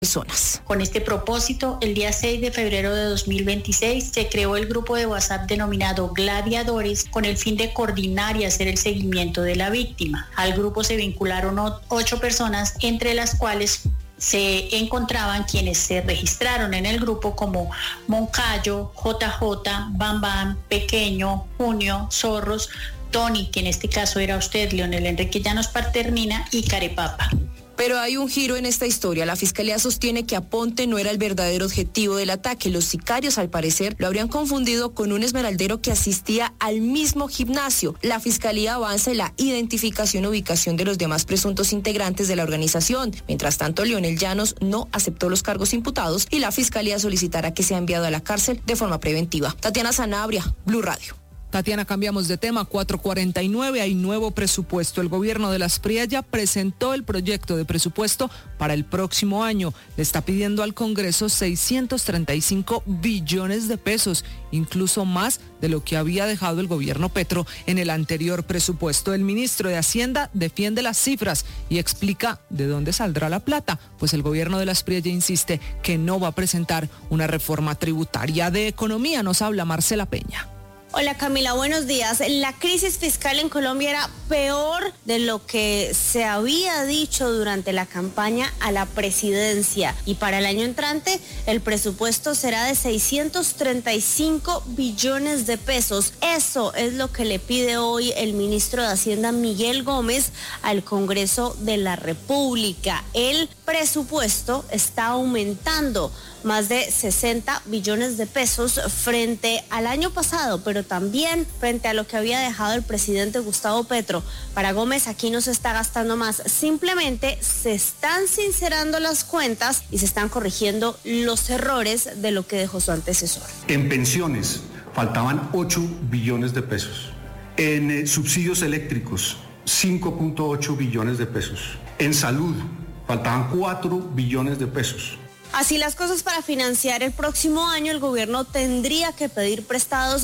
personas. Con este propósito, el día 6 de febrero de 2026 se creó el grupo de WhatsApp denominado Gladiadores con el fin de coordinar y hacer el seguimiento de la víctima. Al grupo se vincularon 8 personas, entre las cuales se encontraban quienes se registraron en el grupo como Moncayo, JJ, Bam Bam, Pequeño, Junio, Zorros, Tony, que en este caso era usted, Leonel Enrique Llanos Paternina, y Carepapa. Pero hay un giro en esta historia. La Fiscalía sostiene que Aponte no era el verdadero objetivo del ataque. Los sicarios, al parecer, lo habrían confundido con un esmeraldero que asistía al mismo gimnasio. La Fiscalía avanza en la identificación y ubicación de los demás presuntos integrantes de la organización. Mientras tanto, Leonel Llanos no aceptó los cargos imputados y la Fiscalía solicitará que sea enviado a la cárcel de forma preventiva. Tatiana Sanabria, Blue Radio. Tatiana, cambiamos de tema. 4:49, hay nuevo presupuesto. El gobierno de Las Prías ya presentó el proyecto de presupuesto para el próximo año. Le está pidiendo al Congreso 635 billones de pesos, incluso más de lo que había dejado el gobierno Petro en el anterior presupuesto. El ministro de Hacienda defiende las cifras y explica de dónde saldrá la plata, pues el gobierno de Las Prías ya insiste que no va a presentar una reforma tributaria. De economía nos habla Marcela Peña. Hola Camila, buenos días. La crisis fiscal en Colombia era peor de lo que se había dicho durante la campaña a la presidencia y para el año entrante el presupuesto será de 635 billones de pesos. Eso es lo que le pide hoy el ministro de Hacienda Miguel Gómez al Congreso de la República. El presupuesto está aumentando más de 60 billones de pesos frente al año pasado, pero también frente a lo que había dejado el presidente Gustavo Petro. Para Gómez, aquí no se está gastando más, simplemente se están sincerando las cuentas y se están corrigiendo los errores de lo que dejó su antecesor. En pensiones faltaban 8 billones de pesos. En subsidios eléctricos, 5.8 billones de pesos. En salud faltaban 4 billones de pesos. Así las cosas, para financiar el próximo año, el gobierno tendría que pedir prestados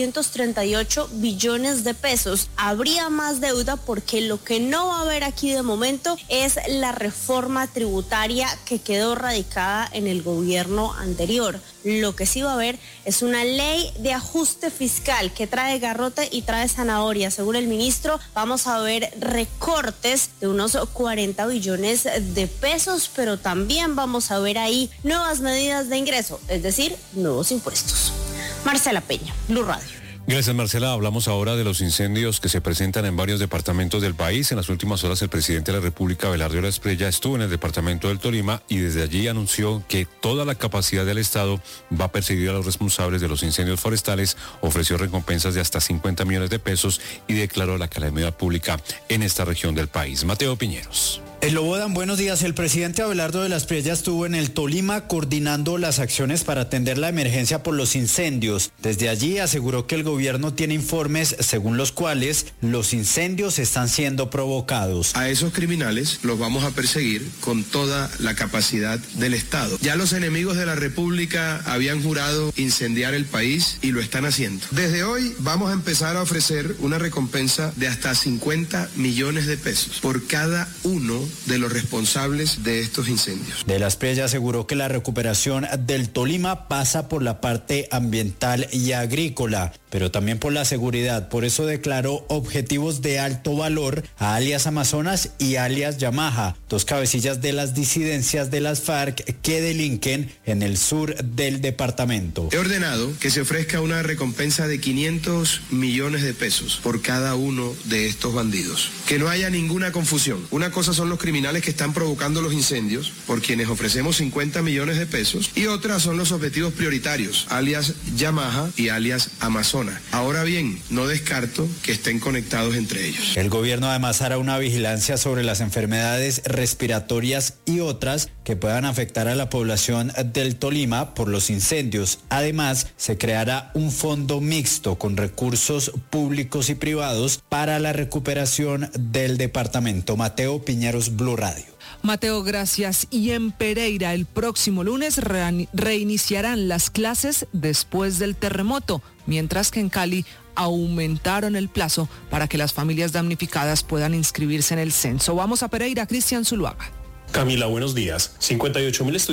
238 billones de pesos. Habría más deuda porque lo que no va a haber aquí de momento es la reforma tributaria que quedó radicada en el gobierno anterior. Lo que sí va a haber es una ley de ajuste fiscal que trae garrote y trae zanahoria. Según el ministro, vamos a ver recortes de unos 40 billones de pesos, pero también vamos a ver ahí nuevas medidas de ingreso, es decir, nuevos impuestos. Marcela Peña, Blue Radio. Gracias, Marcela. Hablamos ahora de los incendios que se presentan en varios departamentos del país. En las últimas horas, el presidente de la República, Abelardo Esprella, estuvo en el departamento del Tolima y desde allí anunció que toda la capacidad del Estado va a perseguir a los responsables de los incendios forestales, ofreció recompensas de hasta 50 millones de pesos y declaró la calamidad pública en esta región del país. Mateo Piñeros. Eslobodan, buenos días. El presidente Abelardo Esprella estuvo en el Tolima coordinando las acciones para atender la emergencia por los incendios. Desde allí aseguró que el gobierno tiene informes según los cuales los incendios están siendo provocados. A esos criminales los vamos a perseguir con toda la capacidad del Estado. Ya los enemigos de la República habían jurado incendiar el país y lo están haciendo. Desde hoy vamos a empezar a ofrecer una recompensa de hasta 50 millones de pesos por cada uno de los responsables de estos incendios. De Esprella aseguró que la recuperación del Tolima pasa por la parte ambiental y agrícola, pero también por la seguridad. Por eso declaró objetivos de alto valor a alias Amazonas y alias Yamaha, dos cabecillas de las disidencias de las FARC que delinquen en el sur del departamento. He ordenado que se ofrezca una recompensa de 500 millones de pesos por cada uno de estos bandidos. Que no haya ninguna confusión. Una cosa son los criminales que están provocando los incendios, por quienes ofrecemos 50 millones de pesos, y otras son los objetivos prioritarios, alias Yamaha y alias Amazonas. Ahora bien, no descarto que estén conectados entre ellos. El gobierno además hará una vigilancia sobre las enfermedades respiratorias y otras que puedan afectar a la población del Tolima por los incendios. Además, se creará un fondo mixto con recursos públicos y privados para la recuperación del departamento. Mateo Piñeros, Blue Radio. Mateo, gracias. Y en Pereira, el próximo lunes reiniciarán las clases después del terremoto, mientras que en Cali aumentaron el plazo para que las familias damnificadas puedan inscribirse en el censo. Vamos a Pereira, Cristian Zuluaga. Camila, buenos días. 58.000